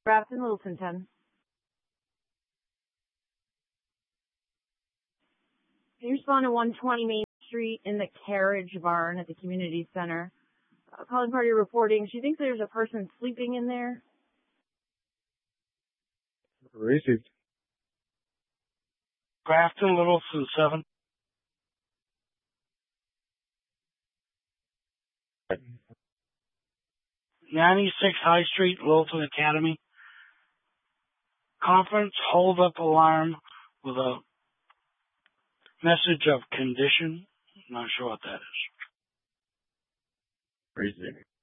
Grafton, Littleton 10. Can you respond to 120 Main Street in the Carriage Barn at the community center? Calling party reporting. She thinks there's a person sleeping in there. Received. Grafton, Littleton 7. Right. 96 High Street, Littleton Academy. Conference hold up alarm with a message of condition. Not sure what that is. Received.